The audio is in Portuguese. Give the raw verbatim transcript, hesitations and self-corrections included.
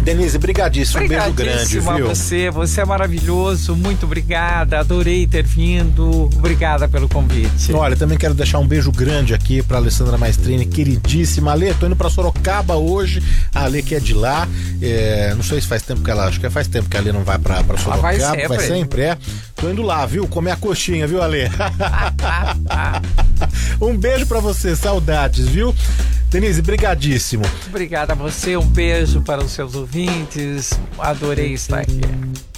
Denise, brigadíssimo, um beijo grande, viu? a você, você é maravilhoso, muito obrigada, adorei ter vindo, obrigada pelo convite. Olha, também quero deixar um beijo grande aqui pra Alessandra Maestrini, queridíssima. Ale, tô indo pra Sorocaba hoje, a Ale que é de lá, é, não sei se faz tempo que ela, acho que faz tempo que a Ale não vai pra, pra Sorocaba, vai sempre. vai sempre, é. Tô indo lá, viu, comer a coxinha, viu, Ale? Um beijo pra você, saudades, viu? Denise, brigadíssimo. Obrigada a você, um beijo para os seus ouvintes, adorei estar aqui.